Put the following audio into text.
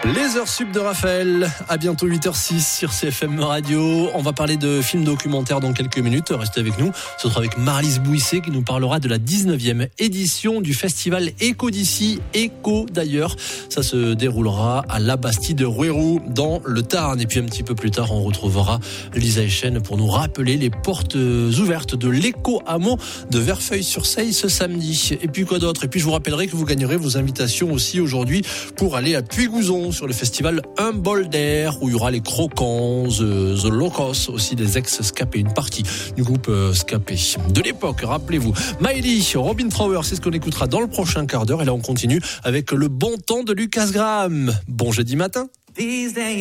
Les heures sup de Raphaël, à bientôt 8h06 sur CFM Radio. On va parler de films documentaires dans quelques minutes. Restez avec nous. Ce sera avec Marlise Bouisset qui nous parlera de la 19e édition du festival Écho d'ici, Écho d'ailleurs. Ça se déroulera à la Bastide de Rouerou dans le Tarn. Et puis un petit peu plus tard, on retrouvera Lisa Echen pour nous rappeler les portes ouvertes de l'Écho Hameau de Verfeil-sur-Seille ce samedi. Et puis quoi d'autre? Et puis je vous rappellerai que vous gagnerez vos invitations aussi aujourd'hui pour aller à Puy-Gouzon sur le festival Un bol d'air où il y aura les Croquants, The Locos, aussi des ex-Scapé, une partie du groupe Scapé de l'époque, rappelez-vous. Miley, Robin Trower, c'est ce qu'on écoutera dans le prochain quart d'heure. Et là on continue avec le bon temps de Lucas Graham. Bon jeudi matin.